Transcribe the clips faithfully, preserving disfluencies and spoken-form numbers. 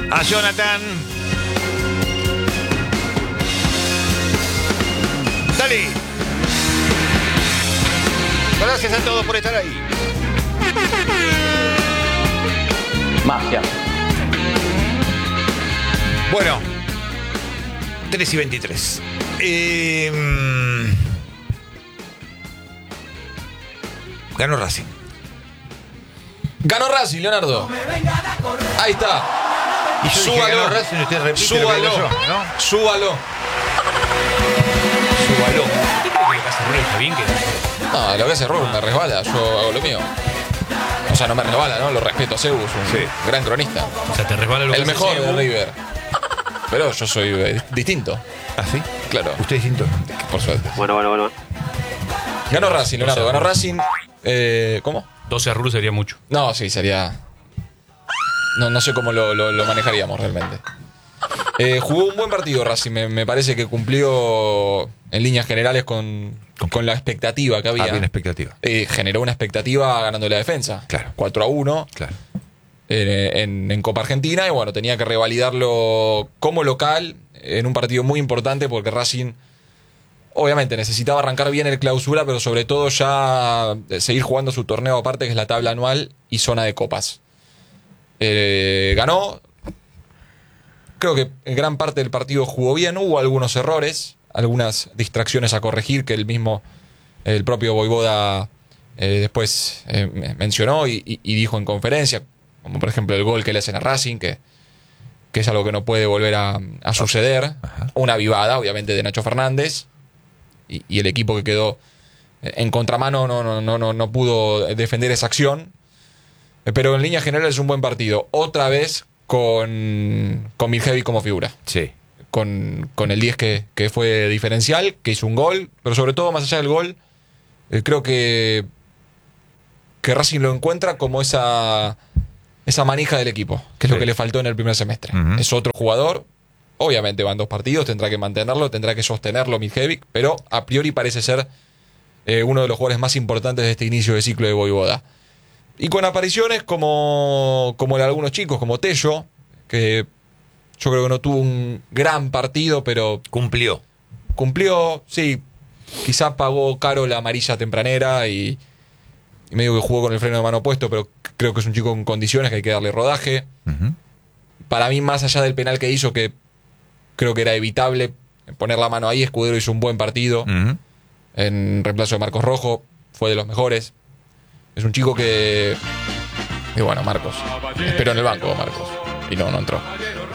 A Jonathan. Dale. Gracias a todos por estar ahí. Magia. Bueno, tres y veintitrés. Eh, ganó Racing. Ganó Racing, Leonardo. Ahí está. Y yo súbalo. dije, ganó Racing, usted repite súbalo. lo que digo yo, ¿no? Súbalo. Súbalo. ¿Usted cree que Casarrulo está bien? Que... No, lo que hace Rubén me resbala. Yo hago lo mío. O sea, no me resbala, ¿no? Lo respeto a Zeus, un Sí. gran cronista. O sea, te resbala lo que El hace mejor de Zeus. River. Pero yo soy eh, distinto. ¿Ah, sí? Claro. Usted es distinto. Por suerte. Bueno, bueno, bueno. Ganó Racing, Leonardo. Ganó Racing. Eh, ¿Cómo? doce a Rulo sería mucho. No, sí, sería... No, no sé cómo lo, lo, lo manejaríamos realmente. Eh, jugó un buen partido Racing. Me, me parece que cumplió en líneas generales con, con la expectativa que había. Había una expectativa. Eh, generó una expectativa ganando la defensa. Claro. cuatro a uno. Claro. En, en, en Copa Argentina. Y bueno, tenía que revalidarlo como local en un partido muy importante porque Racing... Obviamente necesitaba arrancar bien el clausura, pero sobre todo ya seguir jugando su torneo aparte, que es la tabla anual y zona de copas. Eh, ganó. Creo que en gran parte del partido jugó bien. Hubo algunos errores, algunas distracciones a corregir que el mismo, el propio Voivoda eh, después eh, mencionó y, y, y dijo en conferencia, como por ejemplo el gol que le hacen a Racing, que, que es algo que no puede volver a, a suceder. Ajá. Una avivada, obviamente, de Nacho Fernández. Y, y el equipo que quedó en contramano no, no, no, no, no pudo defender esa acción. Pero en línea general es un buen partido. Otra vez con, con Mirhevi como figura. Sí. Con, con el diez que, que fue diferencial, que hizo un gol. Pero sobre todo, más allá del gol, eh, creo que, que Racing lo encuentra como esa, esa manija del equipo, que es Sí. lo que le faltó en el primer semestre. Ujú. Es otro jugador. Obviamente van dos partidos, tendrá que mantenerlo, tendrá que sostenerlo Mirhevi, pero a priori parece ser eh, uno de los jugadores más importantes de este inicio de ciclo de Voivoda. Y con apariciones como, como de algunos chicos, como Tello, que yo creo que no tuvo un gran partido, pero Cumplió. cumplió, sí, quizás pagó caro la amarilla tempranera y, y medio que jugó con el freno de mano puesto, pero creo que es un chico con condiciones que hay que darle rodaje. Uh-huh. Para mí, más allá del penal que hizo, que creo que era evitable poner la mano ahí, Escudero hizo un buen partido. Uh-huh. En reemplazo de Marcos Rojo, fue de los mejores. Es un chico que... Y bueno, Marcos. Esperó en el banco, Marcos. Y no, no entró.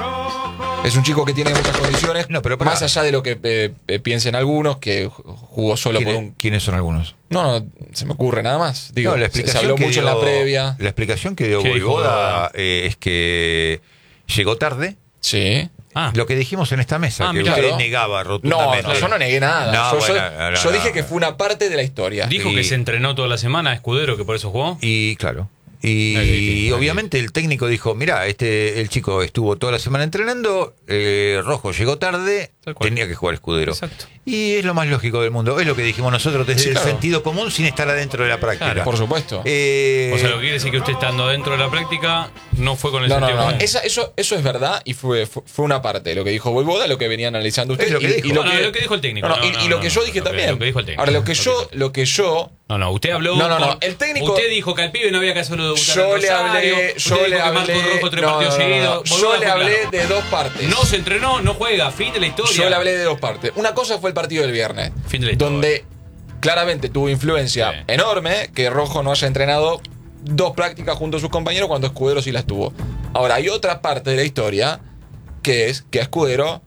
Es un chico que tiene muchas condiciones. No, pero pará. Más allá de lo que eh, eh, piensen algunos, que jugó solo por ¿Quiénes, un... ¿Quiénes son algunos? No, no, se me ocurre nada más. Digo, No, la se, se explicación habló que mucho dio- en la previa. La explicación que dio ¿Qué dijo Voivoda Voivoda? eh, es que llegó tarde. Sí. Ah, Lo que dijimos en esta mesa, Ah, que mirá. usted Claro. negaba No, rotundamente. no, yo no negué nada. No, yo bueno, soy- no, no, yo dije no. que fue una parte de la historia. dijo y- que se entrenó toda la semana Escudero, que por eso jugó. Y claro. Y, Dale, dale, dale. obviamente el técnico dijo, mira, este el chico estuvo toda la semana entrenando, eh, Rojo llegó tarde, Tal cual. tenía que jugar Escudero. Exacto. Y es lo más lógico del mundo. Es lo que dijimos nosotros desde Sí, el claro. sentido común sin estar adentro de la práctica. Claro. Por supuesto. Eh, O sea, lo que quiere decir que usted estando dentro de la práctica no fue con el No, no, sentido no. común. Esa- eso, eso es verdad y fue, fue, fue una parte de lo que dijo Voivoda, lo que venía analizando usted. Es lo que y, dijo. y No, no, lo que dijo el técnico. No, no, No, y, no, y lo no, que no, yo dije lo que- también. lo que dijo el técnico. Ahora, lo que Lo que yo, dijo. lo que yo. No, no, usted habló. No, no, no, con- el técnico- Usted dijo que al pibe no había que hacerlo debutar. Yo en le Rosario, hablé, usted yo dijo le que Marcos hablé. Rojo tres no, partidos no, no, no. seguidos. Yo Voivoda le fue hablé claro. de dos partes. No se entrenó, no juega. Fin de la historia. Yo le hablé de dos partes. Una cosa fue el partido del viernes, Fin de la historia. donde claramente tuvo influencia Sí. enorme que Rojo no haya entrenado dos prácticas junto a sus compañeros cuando Escudero sí las tuvo. Ahora, hay otra parte de la historia que es que a Escudero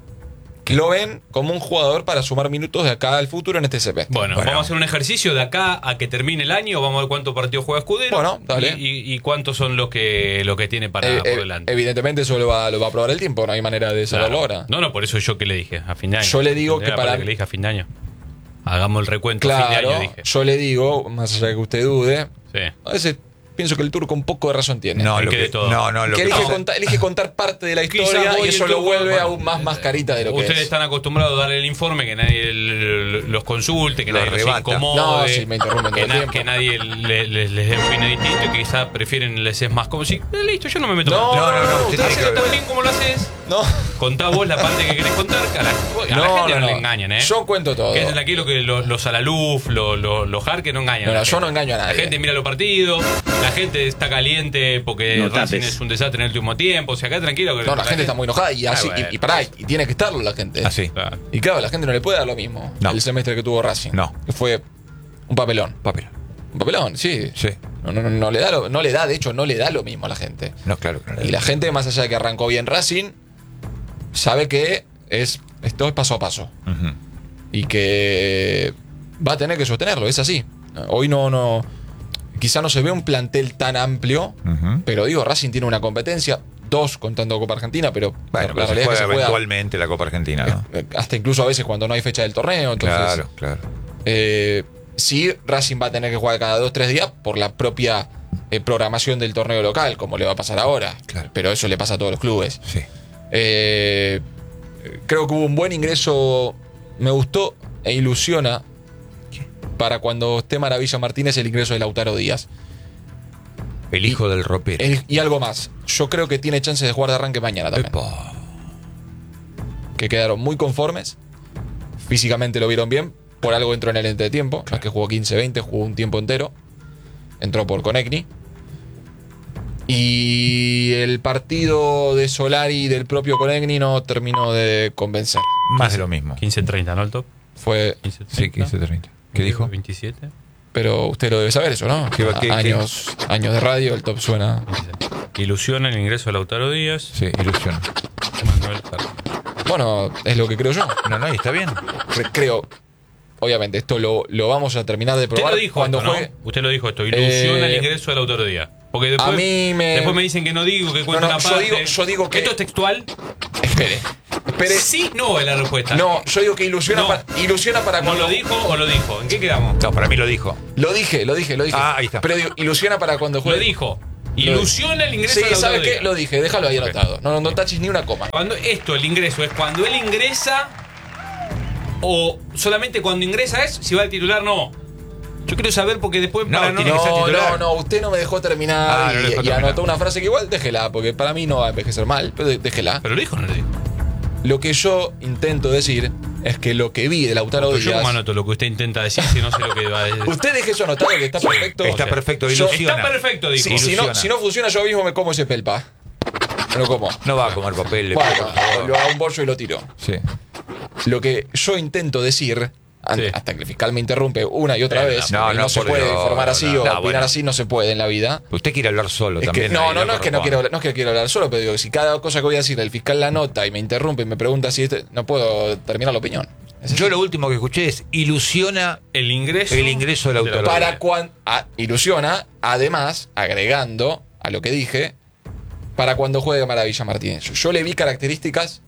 lo ven como un jugador para sumar minutos de acá al futuro en este C P. Bueno, Bueno. vamos a hacer un ejercicio de acá a que termine el año. Vamos a ver cuántos partidos juega Escudero. Bueno, dale. Y, y- y cuántos son los que, los que tiene para Eh, por eh, delante. evidentemente eso lo va, lo va a probar el tiempo, no hay manera de saberlo Claro. ahora. No, no, por eso yo que le dije, a fin de año. Yo le digo Era que la para- parte que le dije a fin de año. Hagamos el recuento a fin de Claro, año, dije. yo le digo, más allá de que usted dude, Sí. a veces pienso que el turco un poco de razón tiene. no, Es lo que que, de todo. no, no, lo que que elige, pasa- contar, elige contar parte de la Quizás historia voy y eso el lo turco, vuelve bueno, aún más mascarita de lo que Ustedes es. están acostumbrados a darle el informe, que nadie el- los consulte, que Los nadie los rebata. incomode, No, sí, me interrumpen todo que, el na- tiempo. que nadie le- les, les dé opinión distinta, y que quizás prefieren les es más como si, eh, listo, yo no me meto No, más. No, no, no, usted Ustedes tiene que- también No. Contá vos la parte que querés contar. A la, a la gente no, no le engañan, ¿eh? Yo cuento todo. Que es aquí lo que los, los Alaluf, los, los, los Jarque no engañan. No, no, yo gente. no engaño a nadie. La gente mira los partidos, la gente está caliente porque no Racing tapes. es un desastre en el último tiempo. O sea, acá tranquilo. Que No, la, la gente está muy enojada y así, ah, bueno. y, y pará, y tiene que estarlo la gente. Así. Claro. Y claro, la gente no le puede dar lo mismo No. el semestre que tuvo Racing. No. Que fue un papelón. Papel. Un papelón, sí. Sí. No, no, no, no le da lo, no le da, de hecho, no le da lo mismo a la gente. No, claro. claro. Y la gente, más allá de que arrancó bien Racing, sabe que es esto es paso a paso. Uh-huh. Y que va a tener que sostenerlo, es así. Hoy no, no. Quizá no se ve un plantel tan amplio, Uh-huh. pero digo, Racing tiene una competencia, dos contando Copa Argentina, pero Bueno, la pero se realidad juega es que se juega eventualmente la Copa Argentina, ¿no? eh, hasta incluso a veces cuando no hay fecha del torneo. Entonces, Claro, claro. eh, sí, Racing va a tener que jugar cada dos o tres días por la propia eh, programación del torneo local, como le va a pasar ahora. Claro. Pero eso le pasa a todos los clubes. Sí. Eh, creo que hubo un buen ingreso, me gustó e ilusiona para cuando esté Maravilla Martínez el ingreso de Lautaro Díaz. El hijo del ropero. El- y algo más, yo creo que tiene chances de jugar de arranque mañana también. Epa. Que quedaron muy conformes, físicamente lo vieron bien, por algo entró en el entretiempo, no es que jugó quince veinte, jugó un tiempo entero, entró por Conecni. Y el partido de Solari y del propio Conecni no terminó de convencer. Más de lo mismo. quince treinta, ¿no? El top. Fue, quince Sí, quince treinta. ¿Qué dijo? veintisiete. pero usted lo debe saber eso, ¿no? ¿Qué- qué- años, años de radio, el top suena. Ilusiona el ingreso de Lautaro Díaz. Sí, ilusión. Manuel Carlos. Bueno, es lo que creo yo. No, no, y está bien. Cre- Creo, obviamente, esto lo, lo vamos a terminar de Usted probar lo dijo cuando esto, ¿no? juegue. Usted lo dijo esto. Ilusiona Eh, el ingreso de Lautaro Díaz. Porque después, a mí me- después me dicen que no digo, que cuento No, no, una yo parte. digo- yo digo que- ¿Esto es textual? Espere, espere. Sí, no es la respuesta. No, yo digo que ilusiona, No. para, ilusiona para ¿No cuando. lo dijo o lo dijo? ¿En qué quedamos? No, para mí lo dijo. Lo dije, lo dije, lo dije. Ah, ahí está. Pero digo, ilusiona para cuando Lo juegue. dijo. Ilusiona el ingreso Sí, de Lautaro ¿sabes qué? Díaz. Lo dije, déjalo ahí Ok. anotado. No, no, no taches ni una coma. Cuando esto, el ingreso, es cuando él ingresa o solamente cuando ingresa es, si va al titular, no. Yo quiero saber porque después No, para no... tiene que ser No, titular. no, no, usted no me dejó terminar Ah, no y, lo dejó y terminar. anotó una frase que igual déjela, porque para mí no va a envejecer mal, pero de- déjela. ¿Pero lo dijo o no lo dijo? Lo que yo intento decir es que lo que vi de Lautaro Pero yo Díaz. como anoto lo que usted intenta decir si no sé lo que va a decir. Usted deje eso anotado que está perfecto. Está sea, perfecto, yo- ilusiona. Está perfecto, dijo. Si, si no, Ilusiona. si no funciona, yo mismo me como ese pelpa. Me lo como. No va a comer papel. Bueno, por favor. lo hago un bollo y lo tiro. Sí. Lo que yo intento decir, an- Sí. hasta que el fiscal me interrumpe una y otra Pero vez, no, porque no, no, se por puede Dios, informar así no, o no, opinar bueno. así, no se puede en la vida. Usted quiere hablar solo Es que- también. no, ahí no, lo no es que no corresponde. quiero hablar, no es que quiero hablar solo, pero digo, si cada cosa que voy a decir el fiscal la nota y me interrumpe y me pregunta si este, no puedo terminar la opinión. Es así. Yo lo último que escuché es ilusiona El ingreso. el ingreso de Lautaro. Para cuando ilusiona, además, agregando a lo que dije, para cuando juegue Maravilla Martínez. Yo, yo le vi características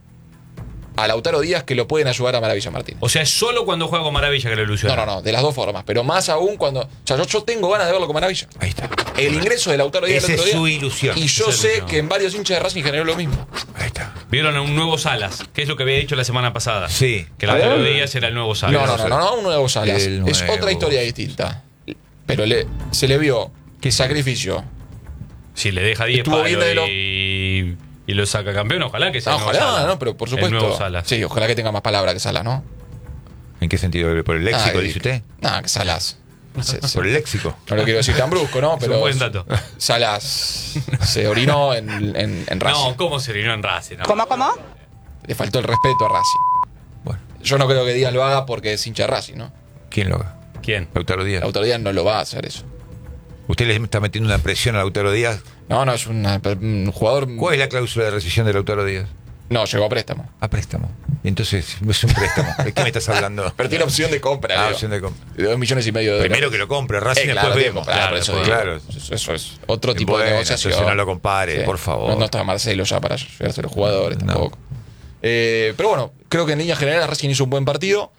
a Lautaro Díaz que lo pueden ayudar a Maravilla Martínez. O sea, es solo cuando juega con Maravilla que lo ilusiona. No, no, no, de las dos formas, pero más aún cuando. O sea, yo, yo tengo ganas de verlo con Maravilla. Ahí está. El ingreso de Lautaro Díaz Esa el otro es día. su ilusión. Y yo Esa es sé ilusión. que en varios hinchas de Racing generó lo mismo. Ahí está. Vieron a un nuevo Salas, que es lo que había dicho la semana pasada. Sí. Que Lautaro Díaz era el nuevo Salas. No, no, no, no, no, un nuevo Salas. El Es nuevo. otra historia distinta. Pero le, se le vio que sacrificio. Si le deja diez Estuvo palos bien de lo- y, y lo saca campeón, ojalá que sea No, el nuevo ojalá, Salas. no, pero por El supuesto. nuevo Salas. Sí, ojalá que tenga más palabra que Salas, ¿no? ¿En qué sentido? ¿Por el léxico, Ah, dice que- usted? No, que Salas. Se- se- Por el léxico. no lo quiero decir tan brusco, ¿no? Es Pero un buen dato. Salas se orinó en, en, en Racing. No, ¿cómo se orinó en Racing? No. ¿Cómo, cómo? Le faltó el respeto a Racing. Bueno, Yo no creo que Díaz lo haga porque es hincha de Racing, ¿no? ¿quién lo haga? ¿Quién? Lautaro Díaz. La autoridad no lo va a hacer eso. ¿Usted le está metiendo una presión a Lautaro Díaz? No, no, es una- un jugador. ¿Cuál es la cláusula de rescisión de Lautaro Díaz? No, llegó a préstamo. A préstamo. Y entonces, es un préstamo. ¿De qué me estás hablando? Pero tiene opción de compra, Ah, Leo. opción de compra. De dos millones y medio de Primero dólares. que lo compre, Racing, Eh, después claro, tiene que vemos. comprar, Claro, por eso después- digo. claro. Eso, eso es otro tipo Bueno, de negociación. entonces no lo compare, por favor. No, no está Marcelo ya para llevarse los jugadores No. tampoco. Eh, pero bueno, creo que en líneas generales Racing hizo un buen partido.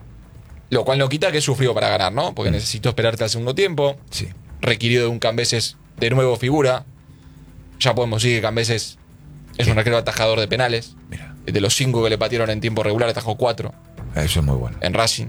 Lo cual no quita que sufrió para ganar, ¿no? Porque necesitó esperarte al segundo tiempo. Sí. Requirió de un Cambeses de nuevo figura. Ya podemos decir que Cambeses es un arquero atajador de penales. Mira, De los cinco que le patearon en tiempo regular, atajó cuatro eso es muy bueno. en Racing.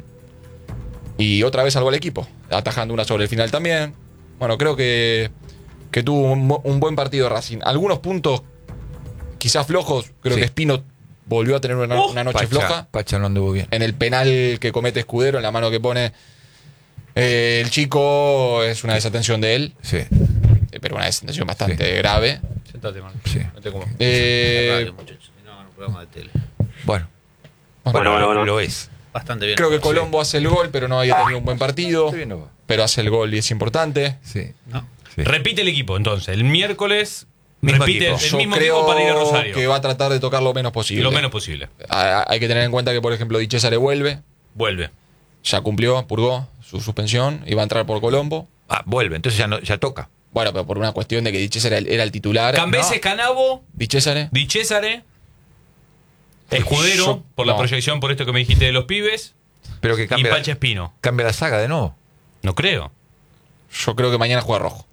Y otra vez salvó al equipo, atajando una sobre el final también. Bueno, creo que, que tuvo un, un buen partido Racing. Algunos puntos quizás flojos. Creo Sí. que Espino volvió a tener una, Oh, una noche Pacha, floja. Pacha no anduvo bien. En el penal que comete Escudero, en la mano que pone eh, el chico, es una desatención de él, Sí, eh, pero una desatención bastante Sí. grave. Sentate, Marco. sí. No te como. Eh, Radio, muchachos, si no, no, programa de tele. Bueno, bueno, bueno, bueno, lo- bueno. lo es. Bastante bien. creo que Colombo hace el gol, pero no había tenido un buen partido. Está bien, no va. Pero hace el gol y es importante. Sí. ¿No? Sí. Repite el equipo, entonces. El miércoles Mismo repite equipo. el Yo mismo creo equipo para ir a Rosario. que va a tratar de tocar lo menos posible. Lo menos posible. Ah, Hay que tener en cuenta que, por ejemplo, Di Cesare vuelve, Vuelve. ya cumplió, purgó su suspensión y va a entrar por Colombo. Ah, vuelve, entonces ya, no, ya toca. Bueno, pero por una cuestión de que Di Cesare era el titular. Cambeses, Canavo, Di Cesare. Di Cesare, Escudero, Yo- por la no. proyección, por esto que me dijiste de los pibes, Pero que y cambia, Pacha Espino. cambia la saga de nuevo. No creo. Yo creo que mañana juega Rojo.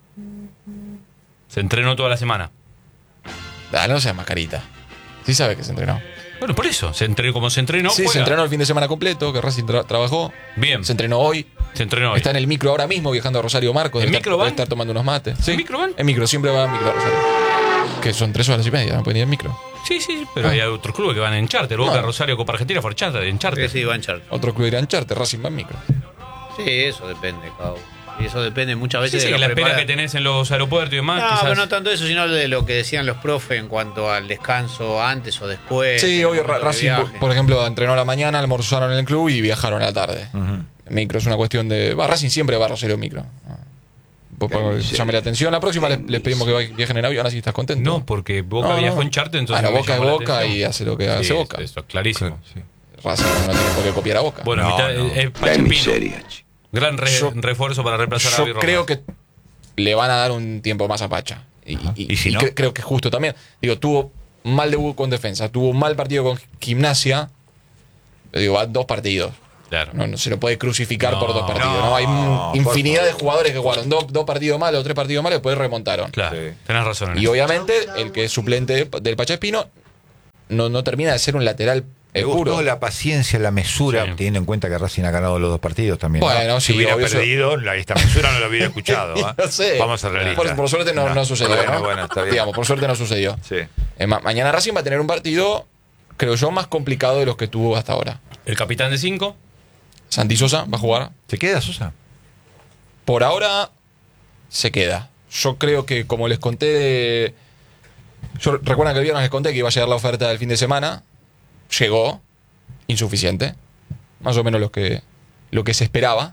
Se entrenó toda la semana. Dale, no seas mascarita. Sí sabe que se entrenó. Bueno, por eso. Se entrenó como se entrenó. sí, se juega. entrenó el fin de semana completo, que Racing tra- trabajó. Bien. Se entrenó hoy. Se entrenó hoy. Está en el micro ahora mismo viajando a Rosario Marcos. ¿En Debe micro estar, van? debe estar tomando unos mates. Sí. ¿En micro van? En micro, siempre va en micro a Rosario. Que son tres horas y media, no pueden ir en micro. Sí, sí, pero hay otros clubes que van en charter. Boca, No. Rosario, Copa Argentina, por charter, en Creo que charter. sí, va en charter. Otro club irá en charter, Racing va en micro. Sí, eso depende, Cabo. Y eso depende muchas Sí, veces sí, de que los la espera prepara- que tenés en los aeropuertos y demás. No, quizás- pero no tanto eso, sino de lo que decían los profes en cuanto al descanso antes o después. Sí, en hoy el Ra- momento de Racing, por, viaje. por ejemplo, entrenó a la mañana, almorzaron en el club y viajaron a la tarde. En micro es una cuestión de. Va, Racing siempre va a Rosario en micro. Ah. Por- por- Llame la atención. La próxima les, les pedimos que viajen en avión, así estás contento. No, porque Boca No, viajó no. en charter, entonces. Ah, no, me Boca es llamó la Boca atención. y hace lo que hace Sí, Boca. Eso es clarísimo. Sí. Racing no tiene por qué copiar a Boca. Bueno, No, mitad, no. es Pacha Espino. Gran re- Yo- refuerzo para reemplazar a Yo Avi Román. creo que le van a dar un tiempo más a Pacha. Y, y- ¿Y si y no? cre- creo que justo también. Digo, tuvo mal debut con Defensa, tuvo un mal partido con Gimnasia. Digo, va dos partidos. Claro. No, no se lo puede crucificar No, por dos partidos. no, ¿no? Hay por mm, infinidad de favor. jugadores que jugaron dos, dos partidos malos, tres partidos malos, después remontaron. Claro, Sí. tenés razón en Y eso. obviamente, el que es suplente del Pacha Espino no, no termina de ser un lateral Me eh, gustó puro. la paciencia, la mesura, Sí. teniendo en cuenta que Racing ha ganado los dos partidos también. ¿no? Bueno, si sí, hubiera obvio, eso- perdido, la, esta mesura no lo hubiera escuchado. ¿eh? No sé. Vamos a ser realistas. Por, por suerte no, no sucedió, Bueno, ¿no? bueno, está bien. Digamos, por suerte no sucedió. Sí. Eh, ma- mañana Racing va a tener un partido, creo yo, más complicado de los que tuvo hasta ahora. El capitán de cinco. Santi Sosa va a jugar. ¿Se queda Sosa? Por ahora se queda. Yo creo que, como les conté, de- yo recuerdan que el viernes les conté que iba a llegar la oferta del fin de semana. Llegó, insuficiente, más o menos lo que, lo que se esperaba.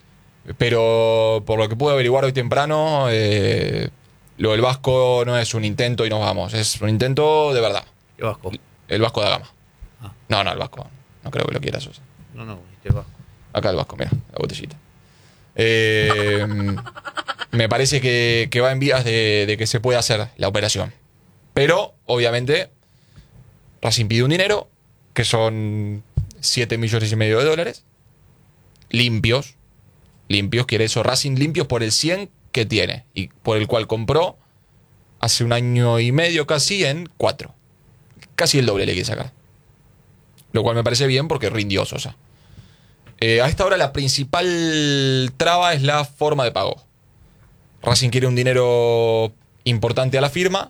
Pero por lo que pude averiguar hoy temprano, eh, lo del Vasco no es un intento y nos vamos, es un intento de verdad. ¿Qué Vasco? El Vasco da Gama. Ah. No, no, el Vasco. No creo que lo quiera Sosa. No, no, ¿qué Vasco? Acá el Vasco, mira, la botellita. Eh, me parece que, que va en vías de, de que se pueda hacer la operación. Pero, obviamente, Racing pide un dinero, que son siete millones y medio de dólares, limpios. Limpios, quiere eso, Racing limpios por el cien que tiene, y por el cual compró hace un año y medio casi en cuatro. Casi el doble le quiere sacar. Lo cual me parece bien porque rindió Sosa. Eh, a esta hora la principal traba es la forma de pago. Racing quiere un dinero importante a la firma.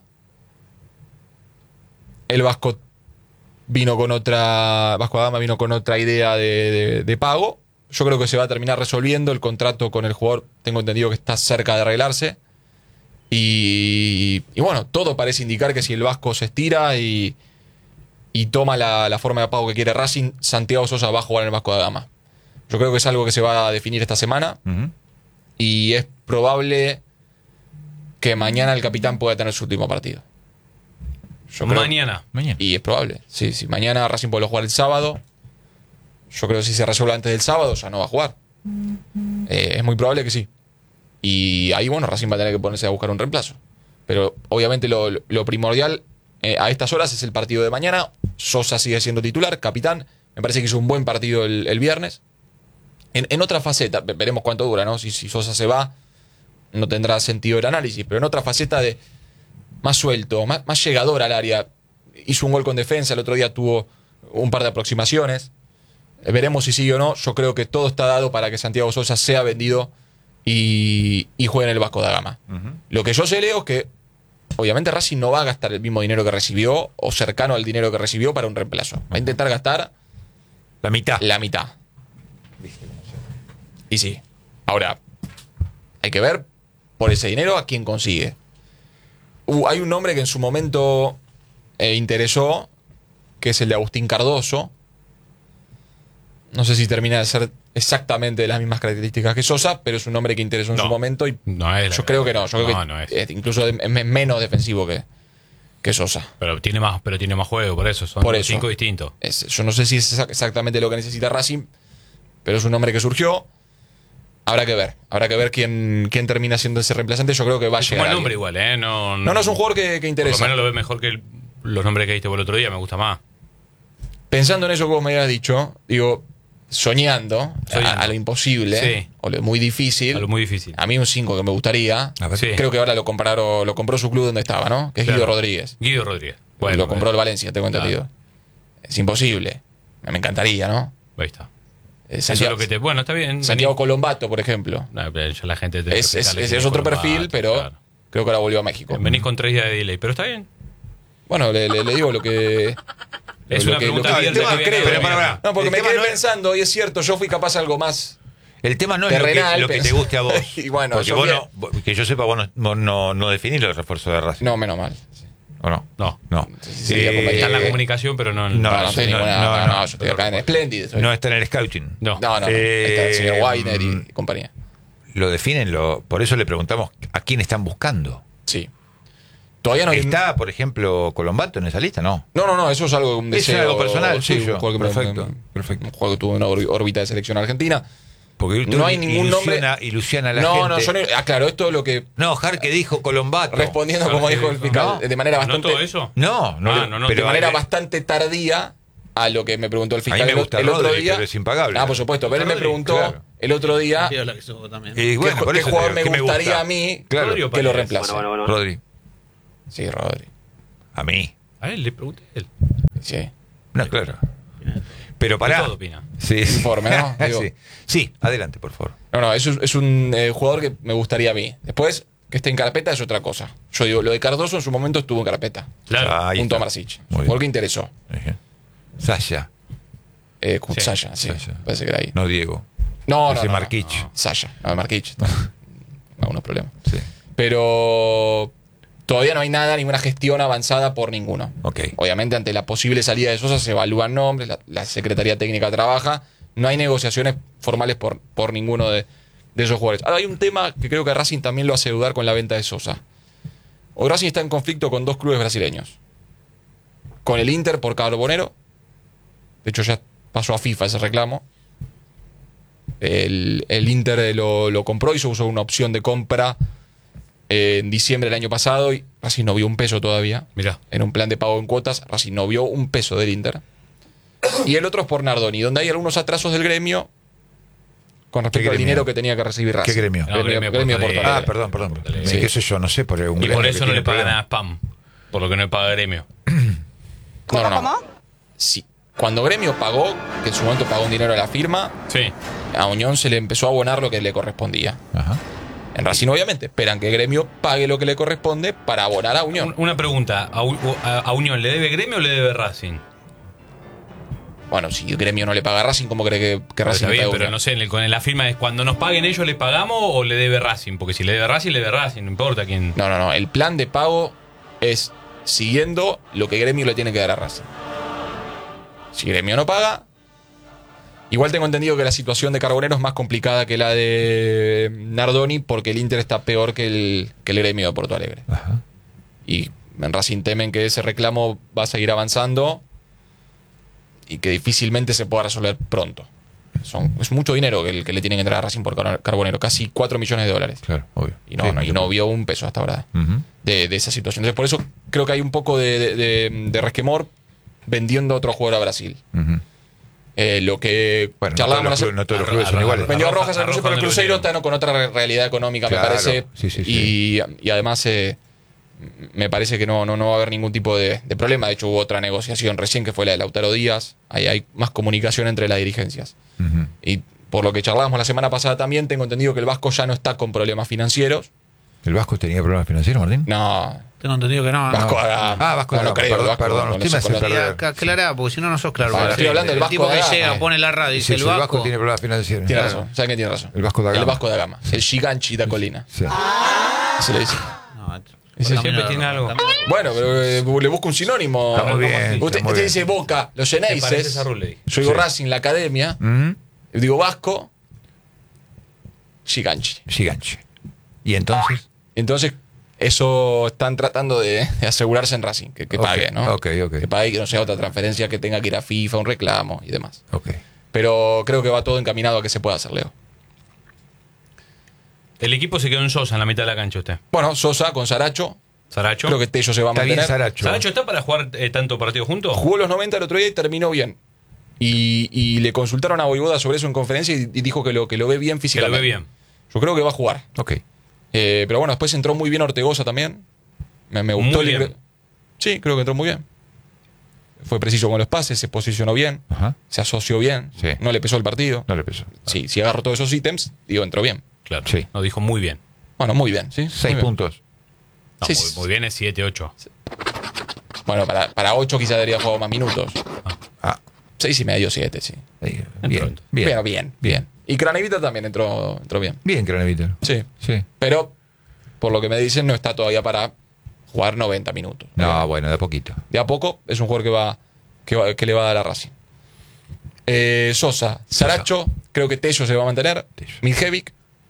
El Vasco vino con otra. Vasco da Gama vino con otra idea de, de- de pago. Yo creo que se va a terminar resolviendo. El contrato con el jugador, tengo entendido que está cerca de arreglarse. Y, y bueno, todo parece indicar que si el Vasco se estira y, y toma la, la forma de pago que quiere Racing, Santiago Sosa va a jugar en el Vasco da Gama. Yo creo que es algo que se va a definir esta semana. Ujú. Y es probable que mañana el capitán pueda tener su último partido. Yo creo- Mañana. Mañana. Y es probable. Sí, sí. Mañana Racing puede jugar el sábado. Yo creo que si se resuelve antes del sábado ya no va a jugar. Eh, es muy probable que sí. Y ahí, bueno, Racing va a tener que ponerse a buscar un reemplazo. Pero obviamente lo, lo primordial eh, a estas horas es el partido de mañana. Sosa sigue siendo titular, capitán. Me parece que hizo un buen partido el, el viernes. En, en otra faceta, ve- veremos cuánto dura, ¿no? Si, si Sosa se va, no tendrá sentido el análisis. Pero en otra faceta de más suelto, más, más llegador al área. Hizo un gol con Defensa, el otro día tuvo un par de aproximaciones. Eh, Veremos si sigue o no. Yo creo que todo está dado para que Santiago Sosa sea vendido y, y juegue en el Vasco da Gama. Ujú. Lo que yo sé, Leo, es que obviamente Racing no va a gastar el mismo dinero que recibió o cercano al dinero que recibió para un reemplazo. Va a intentar gastar La mitad. la mitad. Y sí. Ahora, hay que ver por ese dinero a quién consigue. Uh, hay un nombre que en su momento eh, interesó, que es el de Agustín Cardoso. No sé si termina de ser exactamente de las mismas características que Sosa, pero es un nombre que interesó en No, su momento y no es la yo creo que verdad. no. Yo creo No, que no es. es incluso es me- menos defensivo que, que Sosa. Pero tiene más, pero tiene más juego, por eso. Son Por eso. cinco distintos. Es- yo no sé si es exa- exactamente lo que necesita Racing, pero es un nombre que surgió. Habrá que ver. Habrá que ver quién, quién termina siendo ese reemplazante. Yo creo que va a Es un llegar. buen nombre alguien. igual, ¿eh? No, No, no es un jugador que, que Por lo interesa. menos lo ves mejor que el- los nombres que diste por el otro día, me gusta más. Pensando en eso que vos me habías dicho, digo, soñando, Soñando. A, a lo imposible, Sí. o lo muy difícil. A lo muy difícil. A mí un cinco que me gustaría. A ver. Sí. Creo que ahora lo compraron, lo compró su club donde estaba, ¿no? Que es Guido Claro. Rodríguez. Guido Rodríguez. lo compró el eh, Valencia, tengo Claro. entendido. Es imposible. Me encantaría, ¿no? Ahí está. Eh, Eso es Santiago, lo que te. Bueno, está bien. Santiago Colombato, por ejemplo. No, pero ya la gente te Es, es, es- es otro perfil, pero creo que ahora volvió a México. Venís con tres días de delay, pero está bien. Bueno, le, le- le digo lo que. Es lo una que- pregunta lo que- abierta lo que que creo. viene Pero para, para. No, porque El me tema quedé no es- pensando, y es cierto, yo fui capaz de algo más. El tema no es lo que, Terrenal, lo que te pensé- guste a vos. Y bueno, Porque yo vos bien. no, vos- que yo sepa, vos no, no, no, no definís los refuerzos de Racing. No, menos mal. ¿O no? No. No. Sí, sí, la compañía- Está en la Eh, comunicación, pero no. no, No, no, sí, estoy no, ninguna. no, No, no, no, yo estoy acá en Splendid. soy- No está en el scouting. No. No, no, no. Eh, Está el señor Weiner y mm, compañía. Lo definen, lo, por eso le preguntamos a quién están buscando. Sí. Todavía no hay. ¿Está, por ejemplo, Colombato en esa lista? No. No, no, no, eso es algo, un Eso es deseo. algo personal, sí, suyo. un jugador que me- Perfecto, me- perfecto. Un jugador que tuvo una ór- órbita de selección argentina. Porque No hay ningún nombre. ilusiona, ilusiona a la No, gente. no, yo no. Ah, claro, esto es lo que. No, Jarque dijo Colombato. Respondiendo como Jorge dijo el dijo, fiscal, ¿no? de manera ¿No bastante. todo eso? No, no, Ah, le- no, no, pero de manera hay- bastante tardía a lo que me preguntó el A fiscal mí me el, gusta el otro Rodri, día. pero es impagable. Ah, por supuesto, pero él me Rodri, preguntó claro. el otro día Sí, la que subo también. Y bueno, qué, por qué eso te jugador digo, me ¿qué gustaría gusta? a mí Claro. Rodri o que lo Paredes. reemplace. Rodri. Sí, Rodri. A mí. A él le pregunté a él. Sí. No, claro. Pero ¿Qué pará. todo opina? Sí, sí. Informe, ¿no? Digo. sí. Sí, adelante, por favor. No, no, es, un- es un eh, jugador que me gustaría a mí. Después, que esté en carpeta es otra cosa. Yo digo, lo de Cardoso en su momento estuvo en carpeta. Claro. Ahí junto a está. Marsic. Muy bien. Porque interesó. Ejé. Sasha, Eh, con Sí, Sasha, sí. Sasha. Parece que era ahí. no Diego. No, no, Ese no, Marquich. no. Sasha, no, Marquich. no. Algunos problemas. Sí. Pero todavía no hay nada, ninguna gestión avanzada por ninguno. Ok. Obviamente, ante la posible salida de Sosa se evalúan nombres, la, la Secretaría Técnica trabaja. No hay negociaciones formales por, por ninguno de, de esos jugadores. Ahora, hay un tema que creo que Racing también lo hace dudar con la venta de Sosa. Hoy Racing está en conflicto con dos clubes brasileños. Con el Inter por Carbonero. De hecho, ya pasó a FIFA ese reclamo. El, el Inter lo, lo compró y se usó una opción de compra eh, en diciembre del año pasado y Racing no vio un peso todavía. Mirá. En un plan de pago en cuotas, Racing no vio un peso del Inter. Y el otro es por Nardoni, donde hay algunos atrasos del gremio con respecto al gremio? dinero que tenía que recibir Racing. ¿Qué gremio? No, Gremio, gremio gremio Porto Porto Ah, Alegre. perdón, perdón. Sí. ¿Qué sé yo? No sé. Por un Y gremio por que eso no tiene le pagan problemas. nada spam. Por lo que no le paga gremio. No, no, no. Sí. Cuando Gremio pagó, que en su momento pagó un dinero a la firma, Sí. a Unión se le empezó a abonar lo que le correspondía. Ajá. En Racing, obviamente, esperan que Gremio pague lo que le corresponde para abonar a Unión. Un- Una pregunta. ¿A, U- a- a Unión le debe gremio o le debe Racing? Bueno, si Gremio no le paga a Racing, ¿cómo cree que, que Racing Está le bien, pague a pero Unión? no sé, en el- con la firma es cuando nos paguen ellos le pagamos o le debe Racing. Porque si le debe Racing, le debe Racing. No importa quién. No, no, no. El plan de pago es siguiendo lo que Gremio le tiene que dar a Racing. Si Gremio no paga, igual tengo entendido que la situación de Carbonero es más complicada que la de Nardoni porque el Inter está peor que el, que el Gremio de Porto Alegre. Ajá. Y en Racing temen que ese reclamo va a seguir avanzando y que difícilmente se pueda resolver pronto. Son, es mucho dinero que, el, que le tienen que entrar a Racing por Car- Carbonero, casi cuatro millones de dólares. Claro, obvio. Y no, Sí, no, y no vio un peso hasta ahora Ujú. de, de esa situación. Entonces, por eso creo que hay un poco de, de, de- de resquemor vendiendo a otro jugador a Brasil. Ujú. Eh, lo que Bueno, no todos charlábamos los hace- clubes, no todos los a- clubes son a- iguales. vendió a Arroja- Rojas al Cruzeiro, pero el Arroja Cruzeiro donde está con otra re- realidad económica, Claro, me parece. sí, sí, y, y además eh, me parece que no, no, no va a haber ningún tipo de, de problema. De hecho, hubo otra negociación recién que fue la de Lautaro Díaz. Ahí hay más comunicación entre las dirigencias. Ujú. Y por lo que charlábamos la semana pasada también, tengo entendido que el Vasco ya no está con problemas financieros. ¿El Vasco tenía problemas financieros, Martín? No. Tengo entendido que no. Vasco no. da Gama. Ah, Vasco no, da no Gama, creo, perdón, Vasco, perdón, no usted sé me hace con la- perder. Acá, aclará, porque si no, no sos claro. Ah, para la estoy gente. hablando del El Vasco tipo da que Gama, llega, eh. pone la radio y Sí, dice sí, el el Vasco. Vasco tiene problemas financieros. Tiene Claro. razón, ¿saben quién tiene razón? El Vasco da Gama. El Vasco da Gama. El Giganchi da Colina. Sí. Se le dice. No, Ese también siempre lo- tiene algo. también- Bueno, pero eh, le busco un sinónimo. Está muy bien. Usted, está muy usted bien. dice Boca, los Te pareces Geneises. a Rulli. Yo digo Sí. Racing, la academia. Ujú. Digo Vasco, Giganchi. Giganche. ¿Y entonces? Entonces, eso están tratando de, de asegurarse en Racing, que, que Ok, pague, ¿no? ok, ok. Que pague, que no sea otra transferencia, que tenga que ir a FIFA, un reclamo y demás. Ok. Pero creo que va todo encaminado a que se pueda hacer, Leo. El equipo se quedó en Sosa en la mitad de la cancha usted. Bueno, Sosa con Saracho. Saracho. Creo que Tello se va a Está bien mantener. Saracho. ¿Saracho está para jugar eh, tanto partido juntos? Jugó los noventa el otro día y terminó bien. Y, y le consultaron a Voivoda sobre eso en conferencia y, y dijo que lo, que lo ve bien Que lo físicamente. ve bien. Yo creo que va a jugar. Ok. Eh, pero bueno, después entró muy bien Ortegoza también. Me, me gustó Muy el bien. ingre- Sí, creo que entró muy bien. Fue preciso con los pases, se posicionó bien, Ajá. se asoció bien, Sí. no le pesó el partido. No le pesó. Sí, si agarro todos esos ítems, digo, entró bien. Claro. Sí. Lo dijo muy bien. Bueno, muy bien, ¿sí? Seis Muy bien. puntos. No, Sí, muy, sí. muy bien es siete, ocho. Bueno, para, para ocho quizá debería jugar más minutos. Ah. Seis y medio, siete, sí. Ahí, Entró, Bien. entró. Bien. Bueno, bien, bien. Y Cranevita también entró, entró bien. Bien, Craneviter. Sí. Sí. Pero, por lo que me dicen, no está todavía para jugar noventa minutos. No, bueno, de a poquito. De a poco es un jugador que va que, va- que le va a dar a Racing. Eh, Sosa, Saracho, creo que Tello se va a mantener, Tello. Miljevic.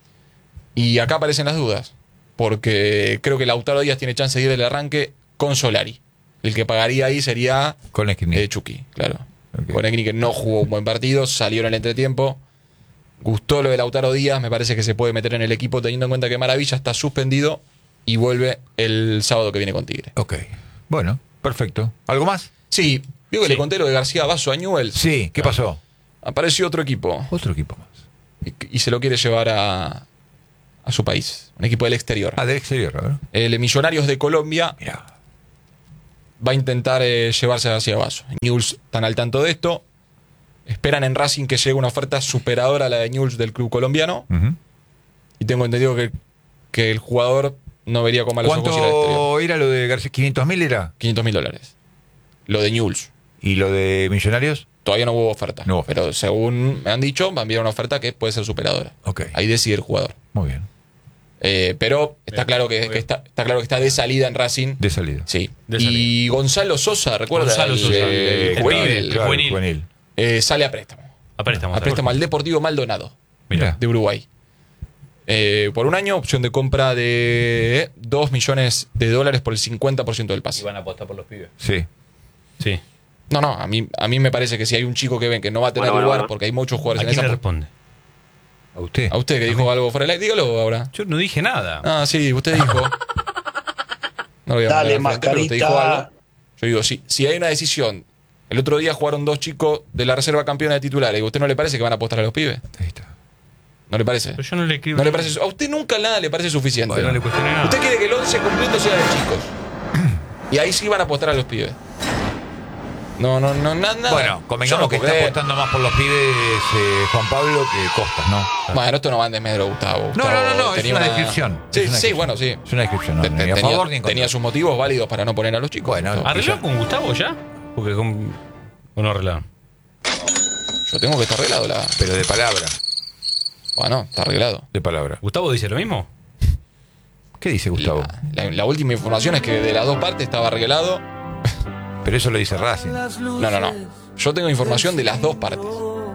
Y acá aparecen las dudas, porque creo que Lautaro Díaz tiene chance de ir del arranque con Solari. El que pagaría ahí sería Con Esquini. eh, Chucky, claro. Ok. Con Ekni, que no jugó un buen partido, salió en el entretiempo. Gustó lo de Lautaro Díaz, me parece que se puede meter en el equipo teniendo en cuenta que Maravilla está suspendido y vuelve el sábado que viene con Tigre. Ok. Bueno, perfecto. ¿Algo más? Sí, digo que Sí. le conté lo de García Basso a Newell's. Sí. ¿Qué pasó? Apareció otro equipo Otro equipo más. y, y se lo quiere llevar a, a su país, un equipo del exterior. Ah, del exterior, ¿verdad? El Millonarios de Colombia Mira. va a intentar eh, llevarse a García Basso. Newell's están al tanto de esto. Esperan en Racing que llegue una oferta superadora a la de Newell's del club colombiano. Ujú. Y tengo entendido que, que el jugador no vería con malos ojos ir al exterior. ¿Cuánto era lo de García? ¿quinientos mil era? quinientos mil dólares. Lo de Newell's. ¿Y lo de Millonarios? Todavía no hubo oferta. No hubo oferta. Pero según me han dicho, van a enviar una oferta que puede ser superadora. Ok. Ahí decide el jugador. Muy bien. Eh, pero está Bien, claro que, muy que bien. está, está claro que está de salida en Racing. De salida. Sí. De Y Gonzalo Sosa, ¿recuerda? Gonzalo El, Sosa, eh, el juvenil. pibe, Claro, juvenil. juvenil. Eh, sale a préstamo. A préstamo. A préstamo al Deportivo Maldonado Mira. de Uruguay. Eh, por un año, opción de compra de dos millones de dólares por el cincuenta por ciento del pase. van a apostar por los pibes. Sí. Sí. No, no, a mí, a mí me parece que si hay un chico que ven que no va a tener Bueno, bueno, lugar bueno. porque hay muchos ¿A jugadores en quién le esa. responde? ¿A usted? A usted que dijo algo fuera del aire, dígalo ahora. Yo no dije nada. Ah, sí, usted dijo. No lo voy a Dale, poner al frente, pero usted dijo mascarita. algo. Yo digo, si, si hay una decisión. El otro día jugaron dos chicos de la reserva campeona de titulares. ¿A usted no le parece que van a apostar a los pibes? Ahí está. ¿No le parece? Pero yo no le escribo. ¿No le parece? ¿A usted nunca nada le parece suficiente? Bueno, no le cuestioné nada. Usted quiere que el once completo sea de chicos. Y ahí sí van a apostar a los pibes. No, no, no, na- nada. Bueno, Yo convengamos no que puedo está creer. apostando más por los pibes eh, Juan Pablo que Costas, ¿no? Bueno, esto no va en desmedro, Gustavo. No, no, Gustavo no, no, es tenía una descripción. Sí, Es una sí, descripción. bueno, sí. Es una descripción, no, Te- ni te- a tenía, favor ni en contra. tenía sus motivos válidos para no poner a los chicos. Bueno, Gustavo. ¿Arreglaron con Gustavo ya? Porque con. ¿O no arreglaron? Yo tengo que estar arreglado. La... Pero de palabra, Bueno, está arreglado. de palabra. ¿Gustavo dice lo mismo? ¿Qué dice Gustavo? La, la- la última información es que de las dos partes estaba arreglado. Pero eso lo dice Racing. No, no, no. Yo tengo información de las dos partes.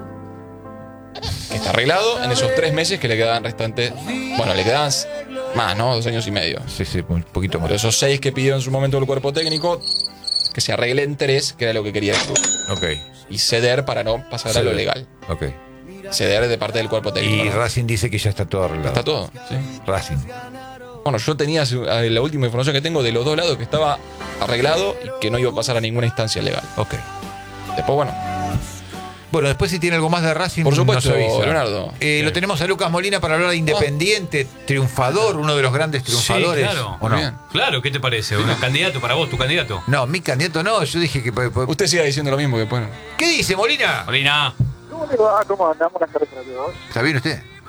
Que está arreglado en esos tres meses que le quedaban restantes. Bueno, le quedaban más, ¿no? Dos años y medio. Sí, sí, un poquito más. Pero esos seis que pidió en su momento el cuerpo técnico, que se arregle en tres, que era lo que quería el club. Ok, Y ceder para no pasar a Ceder. lo legal. ok. Ceder de parte del cuerpo técnico. Y ¿no? Racing dice que ya está todo arreglado. Está todo. Sí. Racing. Bueno, yo tenía eh, la última información que tengo de los dos lados que estaba arreglado y que no iba a pasar a ninguna instancia legal. Ok. Después, bueno, Bueno, después si tiene algo más de Racing, Por supuesto, nos avisa. Leonardo. Eh, Lo tenemos a Lucas Molina para hablar de Independiente, triunfador, uno de los grandes triunfadores. Sí, claro. ¿O no? Bien. Claro, ¿qué te parece? ¿Un candidato para vos, tu candidato? No, mi candidato no, yo dije que... po- po- usted siga diciendo lo mismo que bueno. ¿Qué dice Molina? Molina. ¿Cómo le va? ¿Cómo andamos? Buenas tardes para todos. ¿Está bien usted?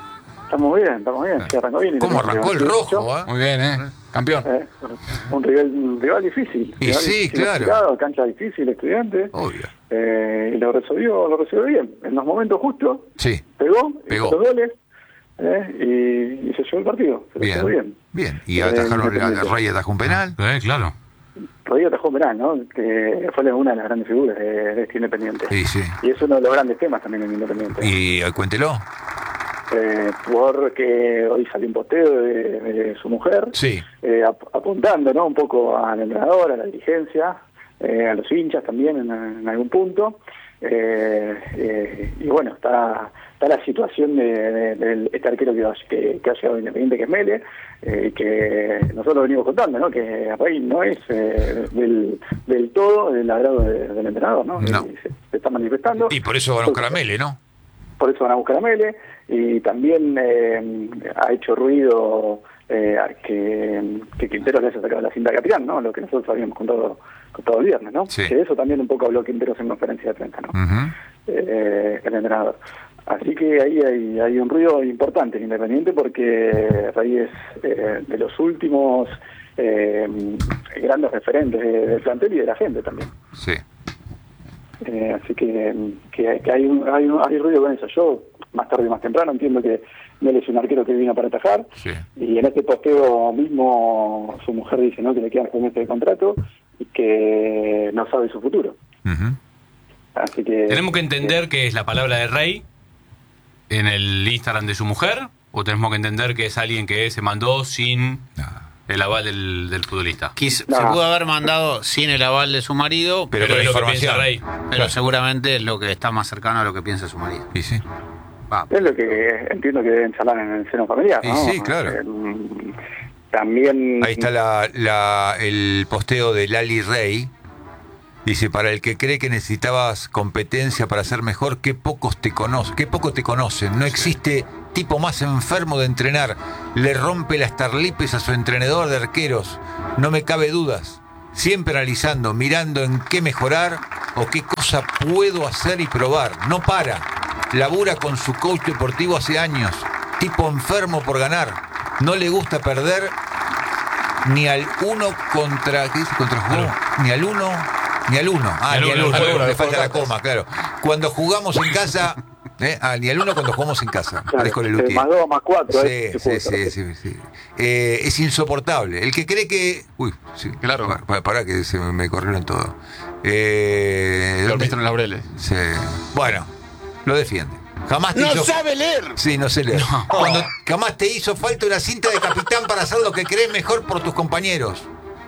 Estamos bien, estamos bien, sí, arrancó bien. ¿Cómo arrancó el rojo? ¿eh? Muy bien, ¿eh? Campeón. Eh, un, rival, un rival difícil. Y rival sí, difícil, claro. complicado, cancha difícil, estudiante. Obvio. Eh, y lo resolvió, lo resolvió bien. En los momentos justos, Sí. pegó, Pegó. hizo los goles eh, y, y se llevó el partido. Se lo llevó Bien. bien. Bien. Y Eh, atajaron, Independiente. Rey atajó un penal. Eh, claro. Rodrigo atajó un penal, ¿no? Que fue una de las grandes figuras de, de este Independiente. Sí, sí. Y es uno de los grandes temas también en Independiente. Y eh, cuéntelo. Eh, porque hoy salió un posteo de, de su mujer, Sí. eh, ap- apuntando, ¿no? Un poco al entrenador, a la dirigencia, eh, a los hinchas también en, en algún punto. Eh, eh, y bueno, está está la situación de, de, de este arquero que, que, que ha llegado Independiente, que es Mele, eh, que nosotros venimos contando, ¿no? Que Rey no es eh, del, del todo del agrado de, del entrenador, ¿no? No. Y se, se está manifestando. Y por eso van a buscar a Mele, ¿no? Por eso van a buscar a Mele, y también eh, ha hecho ruido eh, que, que Quintero le haya sacado la cinta de capitán, ¿no? Lo que nosotros habíamos contado, contado el viernes, ¿no? Sí. Que de eso también un poco habló Quinteros en conferencia de prensa, ¿no? Ujú. eh, el entrenador. Así que ahí hay, hay un ruido importante en Independiente, porque Rey es eh, de los últimos eh, grandes referentes de- del plantel y de la gente también. Sí. Eh, así que, que, que hay, un, hay, un, hay ruido con eso. Yo, más tarde y más temprano, entiendo que Mel es un arquero que vino para atajar. Sí. Y en este posteo mismo su mujer dice, ¿no?, que le quedan seis meses de contrato y que no sabe su futuro. Ujú. Así que ¿Tenemos que entender que es la palabra de Rey en el Instagram de su mujer? ¿O tenemos que entender que es alguien que se mandó sin No. el aval del, del futbolista? Quis- No. Se pudo haber mandado sin el aval de su marido, Pero pero, con es lo que información. piensa Rey. pero seguramente es lo que está más cercano a lo que piensa su marido. Y sí. Va. es lo que entiendo que deben charlar en el seno familiar, ¿no? Y sí, claro. Eh, también Ahí está la, la, el posteo de Lali Rey. Dice, para el que cree que necesitabas competencia para ser mejor, qué pocos te conocen, qué poco te conocen. No existe tipo más enfermo de entrenar. Le rompe las tarlipes a su entrenador de arqueros. No me cabe dudas. Siempre analizando, mirando en qué mejorar o qué cosa puedo hacer y probar. No para. Labura con su coach deportivo hace años. Tipo enfermo por ganar. No le gusta perder ni al uno contra... ¿Qué dice? Contra jugó. Ni al uno... Ni al uno. Ah, Ni ni al al uno, uno. al uno, Le falta la coma, claro. Cuando jugamos en casa... ¿eh? Ah, ni al uno cuando jugamos en casa. claro, Parezco eh, Lelutier. más dos, más cuatro. Sí, eh, se sí, puede sí, hacer. sí, sí. Eh, es insoportable. El que cree que... Uy, sí. Claro. Pa- pa- Pará que se me, me corrieron todo. Eh, Dormiste en los laureles. sí. Bueno, lo defiende. Jamás te ¡No hizo... sabe leer! Sí, no sé leer. Cuando jamás te hizo falta una cinta de capitán para hacer lo que crees mejor por tus compañeros.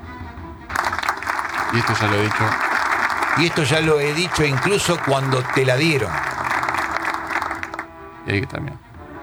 Y esto ya lo he dicho. Y esto ya lo he dicho incluso cuando te la dieron. Y ahí que también.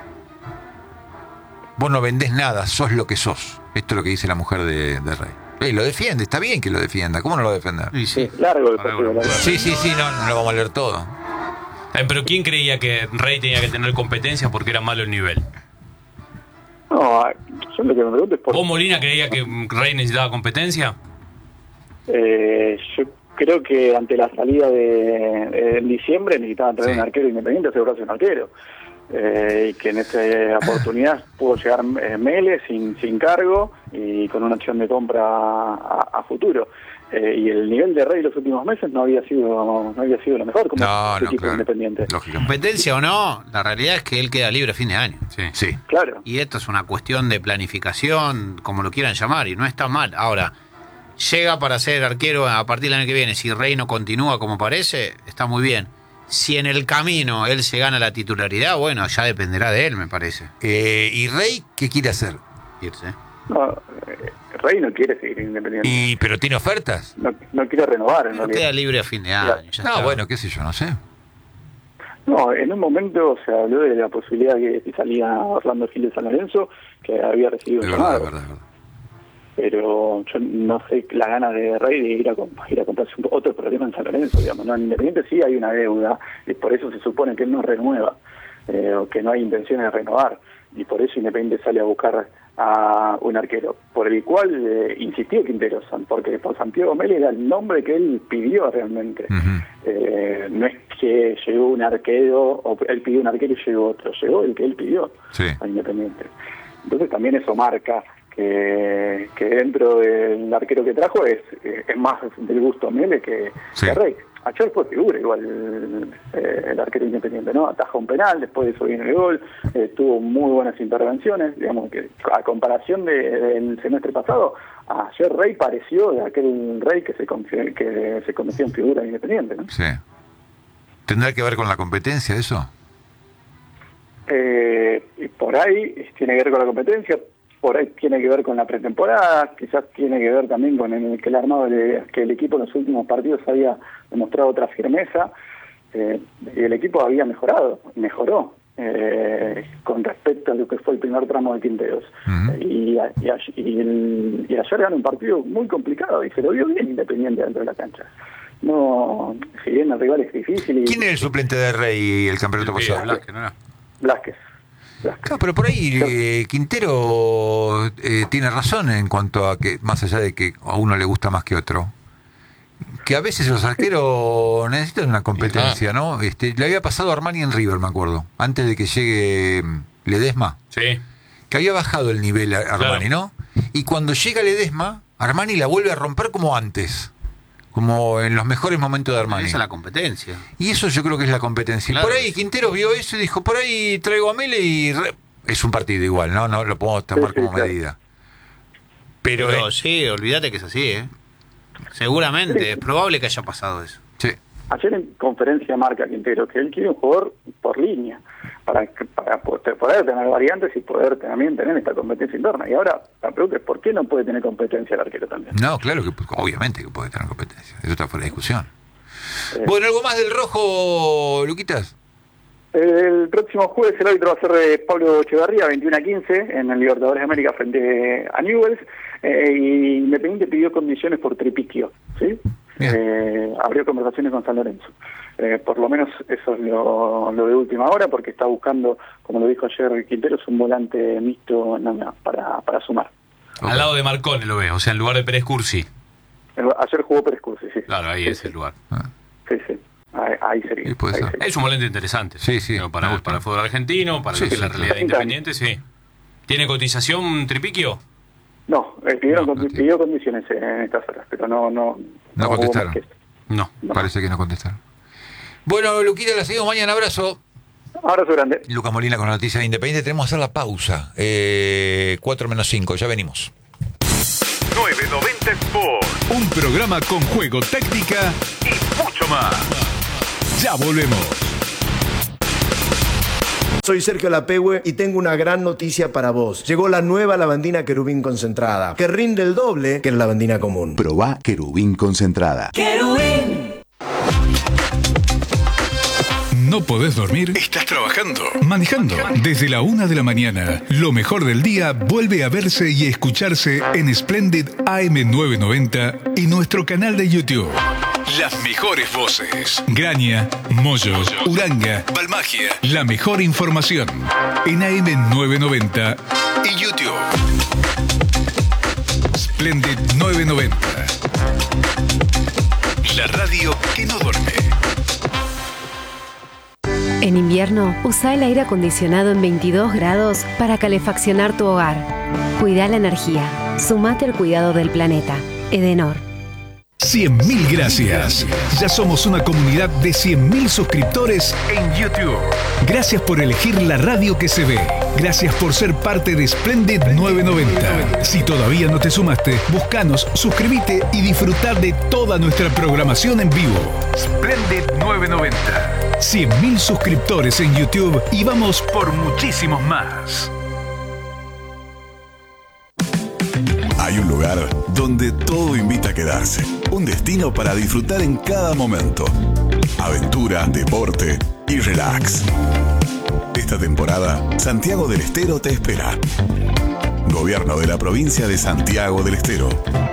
Vos no vendés nada, sos lo que sos. Esto es lo que dice la mujer de, de Rey. Eh, lo defiende, está bien que lo defienda. ¿Cómo no lo va a defender? Y sí. Sí, largo el partido. largo. Sí, sí, sí, no, no lo vamos a leer todo. Eh, Pero ¿quién creía que Rey tenía que tener competencia porque era malo el nivel? No, yo lo que me pregunto es por ¿Vos, Molina, creía que Rey necesitaba competencia? Eh, yo creo que ante la salida de, de en diciembre necesitaban traer Sí. un arquero independiente, asegurarse un arquero. Eh, y que en esta oportunidad pudo llegar eh, Mele sin, sin cargo y con una opción de compra a, a futuro. Eh, y el nivel de Rey los últimos meses no había sido no había sido lo mejor como No, este no, equipo claro. independiente. Lógicamente. Competencia o no, la realidad es que él queda libre a fin de año. Sí. Sí. Claro. Y esto es una cuestión de planificación, como lo quieran llamar, y no está mal. Ahora, llega para ser arquero a partir del año que viene. Si Rey no continúa como parece, está muy bien. Si en el camino él se gana la titularidad, bueno, ya dependerá de él, me parece. Eh, ¿Y Rey qué quiere hacer? Irse. No, eh, Rey no quiere seguir independiente. ¿Y, ¿Pero tiene ofertas? No, no quiere renovar en No realidad. queda libre a fin de año. ya No, está. bueno, qué sé yo, no sé. No, en un momento se habló de la posibilidad de que salía Orlando Gil de San Lorenzo, que había recibido Es un verdad, es llamado. verdad, es verdad. Pero yo no sé la gana de Rey de ir a, comp- ir a comprarse un- otro problema en San Lorenzo, digamos. ¿No? En Independiente sí hay una deuda, y por eso se supone que él no renueva, eh, o que no hay intenciones de renovar, y por eso Independiente sale a buscar a un arquero, por el cual eh, insistió Quinteros, porque por Santiago Mele era el nombre que él pidió realmente. Uh-huh. eh, no es que llegó un arquero, o él pidió un arquero y llegó otro, llegó el que él pidió sí. a Independiente. Entonces también eso marca que, que dentro del arquero que trajo es, es más del gusto Mele que, sí. que Rey. Ayer fue figura igual el, eh, el arquero Independiente, ¿no? Ataja un penal, después de eso viene el gol, eh, tuvo muy buenas intervenciones, digamos que a comparación de, del semestre pasado, ayer Rey pareció de aquel Rey que se confió, que se convirtió en figura Independiente, ¿no? Sí. ¿Tendrá que ver con la competencia eso? Eh, por ahí tiene que ver con la competencia, por ahí tiene que ver con la pretemporada, quizás tiene que ver también con el que el armado de, que el equipo en los últimos partidos había demostrado otra firmeza, eh, y el equipo había mejorado, mejoró eh, con respecto a lo que fue el primer tramo de Quinteros. Uh-huh. y, y, y, el, y ayer ganó un partido muy complicado y se lo vio bien Independiente dentro de la cancha. No, si bien el rival es difícil. Y, ¿quién es el suplente de Rey el campeonato sí, pasado? Blasquez, ¿no era? Blasquez. Claro, pero por ahí eh, Quintero eh, tiene razón en cuanto a que, más allá de que a uno le gusta más que otro, que a veces los arqueros necesitan una competencia, ¿no? Este, le había pasado a Armani en River, me acuerdo, antes de que llegue Ledesma, sí. que había bajado el nivel a Armani, claro. ¿no? Y cuando llega Ledesma, Armani la vuelve a romper como antes. Como en los mejores momentos de Armani. Esa es la competencia. Y eso yo creo que es la competencia. Claro. Y por ahí Quintero vio eso y dijo, por ahí traigo a Mele y... Re... Es un partido igual, ¿no? No lo podemos tomar sí, sí, como claro. medida. Pero, Pero eh... sí, olvídate que es así, ¿eh? Seguramente, sí. es probable que haya pasado eso. Sí. Ayer en conferencia marca Quintero que él quiere un jugador por línea, para, para poder tener variantes y poder también tener esta competencia interna. Y ahora la pregunta es, ¿por qué no puede tener competencia el arquero también? No, claro que obviamente que puede tener competencia, eso está fuera de discusión. Eh, bueno, ¿algo más del rojo, Luquitas? El próximo jueves el árbitro va a ser Pablo Echeverría, veintiuno a quince, en el Libertadores de América frente a Newell's, eh, y Independiente pidió condiciones por Tripiquio, ¿sí? Eh, abrió conversaciones con San Lorenzo. Eh, por lo menos eso es lo, lo de última hora, porque está buscando, como lo dijo ayer Quinteros, un volante mixto no, no, para, para sumar. Okay. Al lado de Marcone lo ves, o sea, en lugar de Pérez Cursi. Ayer jugó Pérez Cursi, sí. Claro, ahí sí, es sí. el lugar. Ah. Sí, sí. Ahí, ahí sería. Ahí sería. Es un volante interesante. Sí, sí. Pero para, para el fútbol argentino, para sí, lo que es sí, la realidad sí. de Independiente, sí. ¿Tiene cotización Tripiquio? No, eh, pidieron, no, no pidió condiciones en estas horas, pero no... No, no, no contestaron. No. no. Parece que no contestaron. Bueno, Luquita, la seguimos mañana. Abrazo. Abrazo grande. Lucas Molina con la noticia de Independiente. Tenemos que hacer la pausa. Eh, cuatro menos cinco, ya venimos. nueve noventa Sport. Un programa con juego, táctica y mucho más. Ya volvemos. Soy Sergio Lapehue y tengo una gran noticia para vos. Llegó la nueva lavandina Querubín concentrada, que rinde el doble que la lavandina común. Probá Querubín concentrada. ¡Querubín! ¿No podés dormir? ¿Estás trabajando? ¿Manejando? Desde la una de la mañana, lo mejor del día vuelve a verse y escucharse en Splendid A M novecientos noventa y nuestro canal de YouTube. Las mejores voces. Graña, Moyo, Uranga, Balmagia. La mejor información en A M novecientos noventa y YouTube. Splendid novecientos noventa. La radio que no duerme. En invierno, usa el aire acondicionado en veintidós grados para calefaccionar tu hogar. Cuida la energía. Sumate al cuidado del planeta. Edenor. cien mil gracias. Ya somos una comunidad de cien mil suscriptores en YouTube. Gracias por elegir la radio que se ve. Gracias por ser parte de Splendid novecientos noventa. Si todavía no te sumaste, búscanos, suscríbete y disfruta de toda nuestra programación en vivo. Splendid novecientos noventa. cien mil suscriptores en YouTube y vamos por muchísimos más. Hay un lugar donde todo invita a quedarse. Un destino para disfrutar en cada momento. Aventura, deporte y relax. Esta temporada, Santiago del Estero te espera. Gobierno de la provincia de Santiago del Estero.